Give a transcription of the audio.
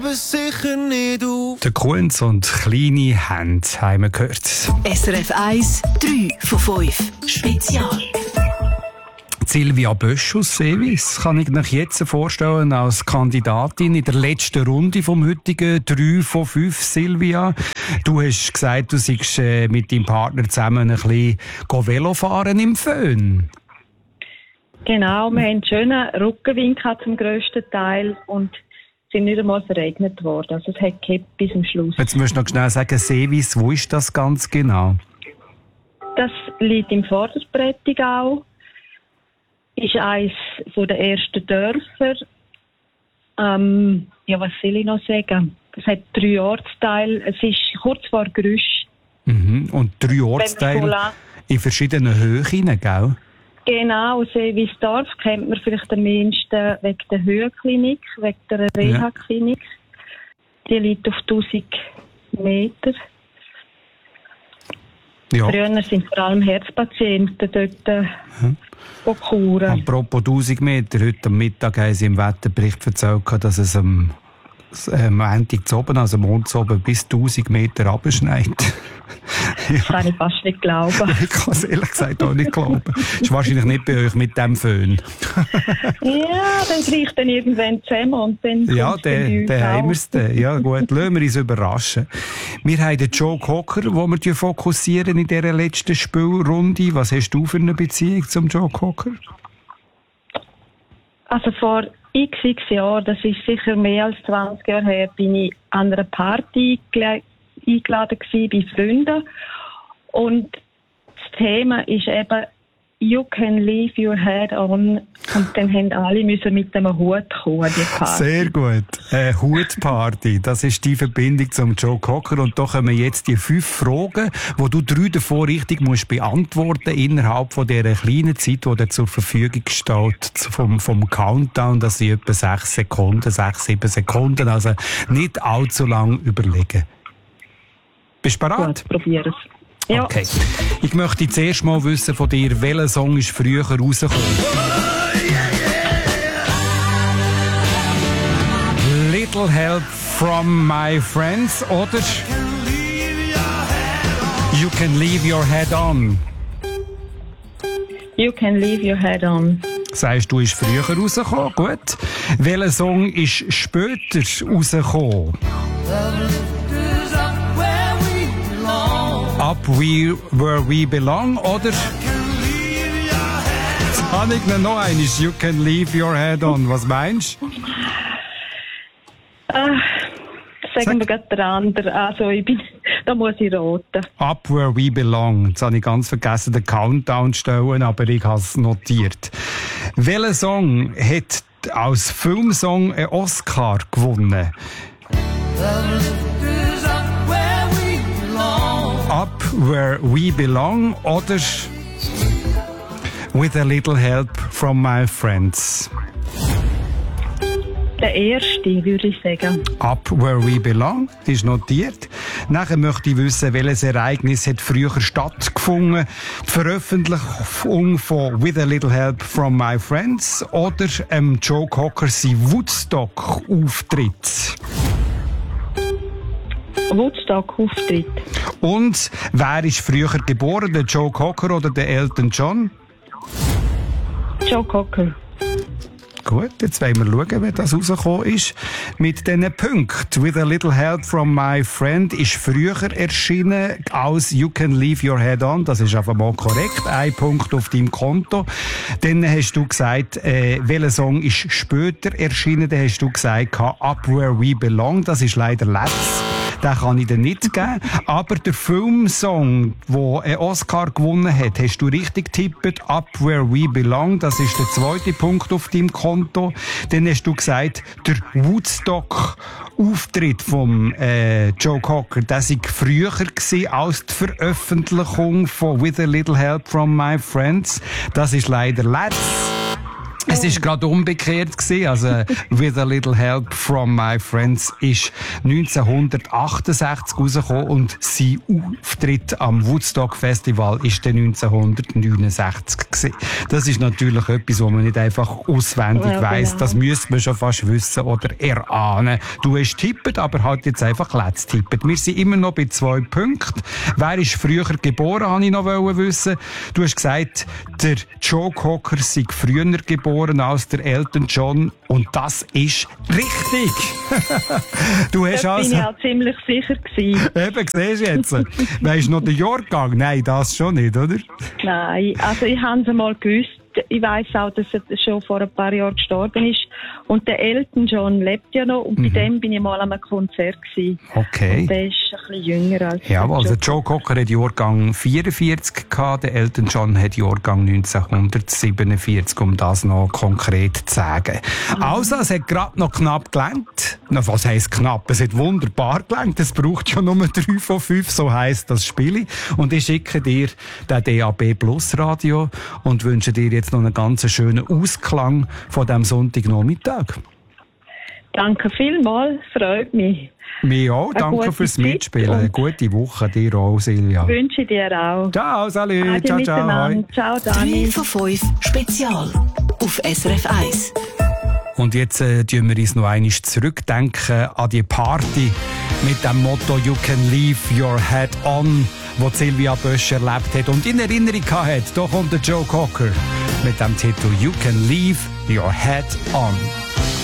Sicher nicht auf. Der Kunz und kleine Hände haben wir gehört. SRF 1, 3 von 5. Spezial. Silvia Bösch aus Seewis kann ich mich jetzt vorstellen als Kandidatin in der letzten Runde vom heutigen 3 von 5. Silvia, du hast gesagt, du seist mit deinem Partner zusammen ein bisschen Velo fahren im Föhn. Genau, wir haben einen schönen Rückenwind zum grössten Teil und sind nicht einmal verregnet worden. Also es hat gehabt bis zum Schluss. Jetzt musst du noch schnell sagen, Seewis, wo ist das ganz genau? Das liegt im Vorderprättigau. Ist eines der ersten Dörfer. Was soll ich noch sagen? Es hat 3 Ortsteile. Es ist kurz vor Grüsch. Und 3 Ortsteile in verschiedenen Höhen, gell? Genau, Seewisdorf kennt man vielleicht am meisten wegen der Höhenklinik, wegen der Reha-Klinik. Die liegt auf 1000 Meter. Ja. Früher sind vor allem Herzpatienten dort kuren. Apropos 1000 Meter, heute am Mittag haben sie im Wetterbericht erzählt, dass es am Montag zu oben, also Mond zu oben, bis 1000 Meter abschneit. Das kann ich fast nicht glauben. Ich kann es ehrlich gesagt auch nicht glauben. Das ist wahrscheinlich nicht bei euch mit dem Föhn. Ja, dann kriegt dann irgendwann zusammen und dann ja, dann haben wir es dann. Ja gut, lassen wir uns überraschen. Wir haben den Joe Cocker, den wir fokussieren in dieser letzten Spielrunde. Was hast du für eine Beziehung zum Joe Cocker? Also vor x Jahren, das ist sicher mehr als 20 Jahre her, bin ich an einer Party eingeladen gewesen bei Freunden. Und das Thema ist eben «You can leave your head on». Und dann haben alle müssen mit einem Hut kommen, die Party. Sehr gut. Hutparty, das ist die Verbindung zum Joe Cocker. Und da kommen jetzt die 5 Fragen, wo du 3 davon richtig musst beantworten innerhalb von dieser kleinen Zeit, die dir zur Verfügung steht, vom Countdown. Das sind etwa 6, 7 Sekunden. Also nicht allzu lang überlegen. Bist du bereit? Gut, probier es. Ja. Okay. Ich möchte zuerst mal wissen von dir, welcher Song ist früher rausgekommen? Little Help from My Friends oder You Can Leave Your Head On? You Can Leave Your Head On. Sagst du, ist früher rausgekommen? Gut. Welcher Song ist später rausgekommen? Up Where We Belong oder? Jetzt habe ich noch eines. You Can Leave Your Head On. Was meinst du? Sagen wir gerade der andere. Also da muss ich raten. Up Where We Belong. Jetzt habe ich ganz vergessen, den Countdown zu stellen, aber ich habe es notiert. Welcher Song hat als Filmsong einen Oscar gewonnen? Up Where We Belong oder With a Little Help from My Friends? Der erste, würde ich sagen. Up Where We Belong, das ist notiert. Nachher möchte ich wissen, welches Ereignis hat früher stattgefunden. Die Veröffentlichung von With a Little Help from My Friends oder Joe Cocker sein Woodstock-Auftritt? Woodstock-Auftritt. Und wer ist früher geboren, der Joe Cocker oder der Elton John? Joe Cocker. Gut, jetzt wollen wir schauen, wie das rausgekommen ist. Mit diesen Punkten. With a Little Help from My Friend ist früher erschienen als You Can Leave Your Head On. Das ist einfach mal korrekt. 1 Punkt auf deinem Konto. Dann hast du gesagt, welcher Song ist später erschienen. Dann hast du gesagt, Up Where We Belong. Das ist leider letztes. Den kann ich dir nicht geben. Aber der Filmsong, der einen Oscar gewonnen hat, hast du richtig getippt. Up Where We Belong. Das ist der 2. Punkt auf deinem Konto. Dann hast du gesagt, der Woodstock-Auftritt vom Joe Cocker, der sei früher gewesen als die Veröffentlichung von With a Little Help from My Friends. Das ist leider letztes. Es ist gerade umgekehrt gewesen. Also, With a Little Help from My Friends ist 1968 rausgekommen und sein Auftritt am Woodstock Festival ist dann 1969 gewesen. Das ist natürlich etwas, was man nicht einfach auswendig weiss. Das müsste man schon fast wissen oder erahnen. Du hast tippt, aber halt jetzt einfach letzt tippet. Wir sind immer noch bei 2 Punkten. Wer ist früher geboren, wollte ich noch wissen. Du hast gesagt, der Joe Cocker sei früher geboren als der Elton John. Und das ist richtig. Du hast da bin ich auch ziemlich sicher gewesen. Eben, siehst du jetzt. Weisst du noch den Jahrgang? Nein, das schon nicht, oder? Nein, also ich habe es einmal gewusst. Ich weiss auch, dass er schon vor ein paar Jahren gestorben ist. Und der Elton John lebt ja noch. Und bei dem bin ich mal an einem Konzert gewesen. Okay. Und der ist ein bisschen jünger als ja, also Joe Cocker hat Jahrgang 44 gehabt, der Elton John hat Jahrgang 1947, um das noch konkret zu sagen. Also, es hat gerade noch knapp gelangt. Na, was heisst knapp? Es hat wunderbar gelangt. Es braucht ja nur 3 von 5, so heisst das Spiel. Und ich schicke dir den DAB Plus Radio und wünsche dir jetzt noch einen ganz schönen Ausklang von diesem Sonntagnachmittag. Danke vielmals, freut mich. Mir auch, danke fürs Mitspielen. Eine gute Woche dir auch, Silvia. Wünsche dir auch. Ciao, salut, ciao, ciao. Ciao, Dani. 3 von 5 Spezial auf SRF 1. Und jetzt tun wir uns noch einmal zurückdenken an die Party mit dem Motto «You can leave your head on», das Silvia Bösch erlebt hat und in Erinnerung hatte. Da kommt der Joe Cocker mit dem Titel «You can leave your head on».